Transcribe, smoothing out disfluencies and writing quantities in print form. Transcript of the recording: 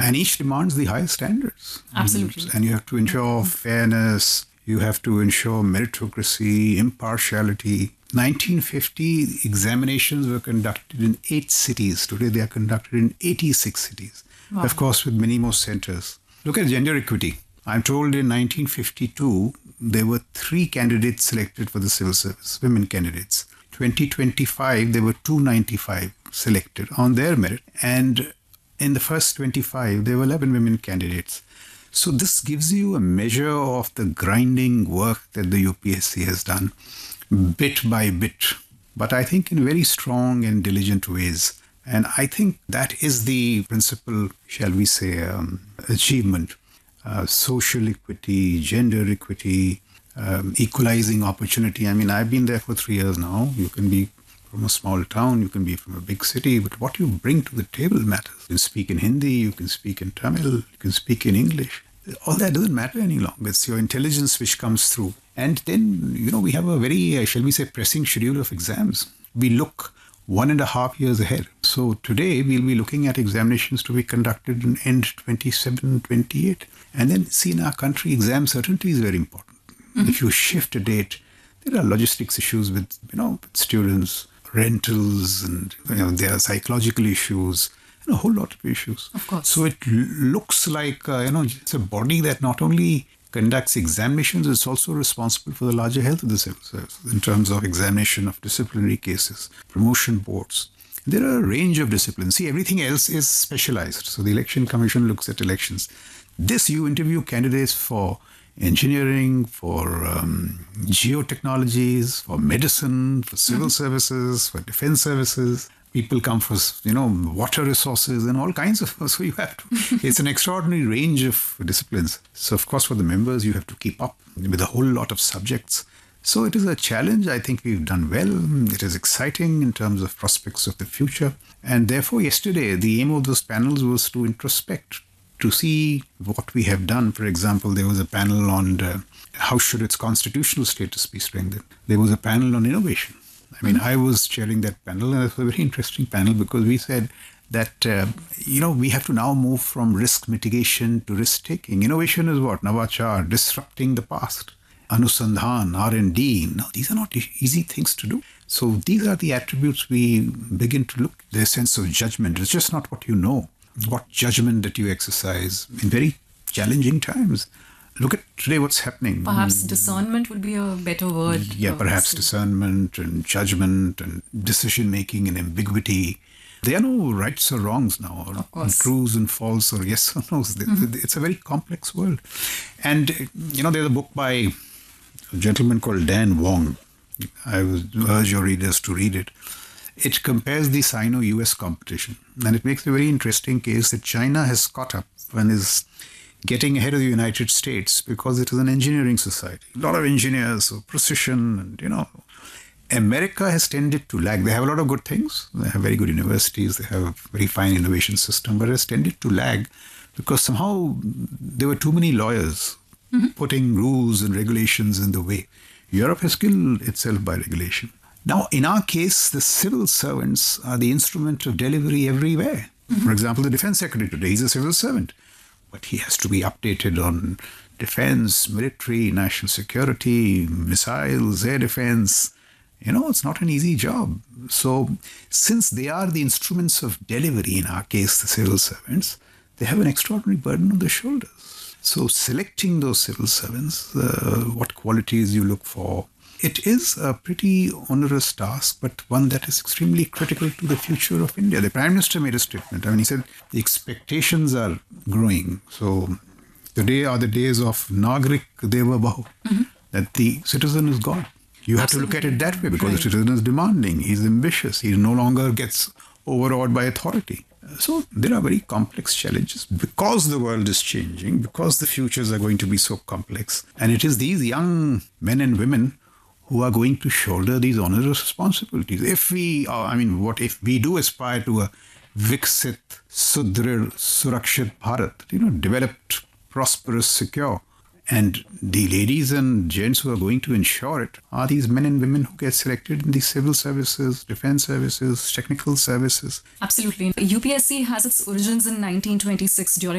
And each demands the highest standards. Absolutely. And you have to ensure fairness, you have to ensure meritocracy, impartiality. 1950, examinations were conducted in 8 cities. Today, they are conducted in 86 cities. Wow. Of course, with many more centers. Look at gender equity. I'm told in 1952, there were 3 candidates selected for the civil service, women candidates. 2025, there were 295 selected on their merit. And in the first 25, there were 11 women candidates. So this gives you a measure of the grinding work that the UPSC has done, bit by bit, but I think in very strong and diligent ways. And I think that is the principal, shall we say, achievement. Social equity, gender equity, equalizing opportunity. I mean, I've been there for 3 years now. You can be from a small town, you can be from a big city, but what you bring to the table matters. You can speak in Hindi, you can speak in Tamil, you can speak in English. All that doesn't matter any longer. It's your intelligence which comes through. And then, we have a very, shall we say, pressing schedule of exams. We look 1.5 years ahead. So today we'll be looking at examinations to be conducted in end 27, 28. And then see, in our country, exam certainty is very important. If you shift a date, there are logistics issues with, with students, rentals, and, there are psychological issues, and a whole lot of issues. Of course. So it looks like, it's a body that not only conducts examinations, it's also responsible for the larger health of the civil service in terms of examination of disciplinary cases, promotion boards. There are a range of disciplines. See, everything else is specialized. So the Election Commission looks at elections. This, you interview candidates for engineering, for geotechnologies, for medicine, for civil services, for defense services. People come for, water resources and all kinds of, so you have to, it's an extraordinary range of disciplines. So of course for the members, you have to keep up with a whole lot of subjects. So it is a challenge. I think we've done well. It is exciting in terms of prospects of the future. And therefore yesterday, the aim of those panels was to introspect, to see what we have done. For example, there was a panel on how should its constitutional status be strengthened. There was a panel on innovation. I mean, I was chairing that panel, and it was a very interesting panel because we said that, we have to now move from risk mitigation to risk-taking. Innovation is what? Navachar, disrupting the past. Anusandhan, R&D. No, these are not easy things to do. So these are the attributes we begin to look at. Their sense of judgment. It's just not what you know. What judgment that you exercise in very challenging times. Look at today what's happening. Perhaps discernment would be a better word. Yeah, perhaps discernment and judgment and decision-making and ambiguity. There are no rights or wrongs now, or trues and false or yes or no's. It's a very complex world. And, there's a book by a gentleman called Dan Wong. I would urge your readers to read it. It compares the Sino-US competition. And it makes a very interesting case that China has caught up and is getting ahead of the United States because it is an engineering society. A lot of engineers, so precision, and, America has tended to lag. They have a lot of good things. They have very good universities. They have a very fine innovation system, but it has tended to lag because somehow there were too many lawyers putting rules and regulations in the way. Europe has killed itself by regulation. Now, in our case, the civil servants are the instrument of delivery everywhere. For example, the defense secretary today, he's a civil servant. But he has to be updated on defense, military, national security, missiles, air defense. It's not an easy job. So since they are the instruments of delivery, in our case, the civil servants, they have an extraordinary burden on their shoulders. So selecting those civil servants, what qualities you look for, it is a pretty onerous task, but one that is extremely critical to the future of India. The Prime Minister made a statement. He said the expectations are growing. So today are the days of Nagrik Deva Bhav, that the citizen is God. You have to look at it that way because the citizen is demanding. He's ambitious. He no longer gets overawed by authority. So there are very complex challenges because the world is changing, because the futures are going to be so complex. And it is these young men and women who are going to shoulder these onerous responsibilities. If we, what if we do aspire to a Viksit, Sudrir, Surakshit Bharat, developed, prosperous, secure, and the ladies and gents who are going to ensure it are these men and women who get selected in the civil services, defense services, technical services. Absolutely. UPSC has its origins in 1926 during